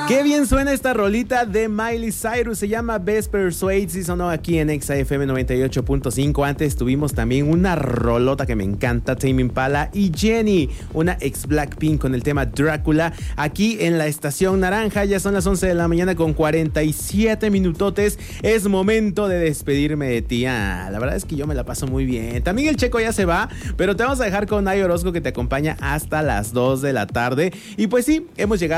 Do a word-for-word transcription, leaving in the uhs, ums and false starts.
Qué bien suena esta rolita de Miley Cyrus, se llama Best Persuade, sí sonó aquí en Exa F M noventa y ocho punto cinco. Antes tuvimos también una rolota que me encanta, Tame Impala y Jennie, una ex Blackpink con el tema Drácula, aquí en la Estación Naranja. Ya son las once de la mañana con cuarenta y siete minutotes, es momento de despedirme de ti. Ah, la verdad es que yo me la paso muy bien. También el Checo ya se va, pero te vamos a dejar con Nay Orozco, que te acompaña hasta las dos de la tarde. Y pues sí, hemos llegado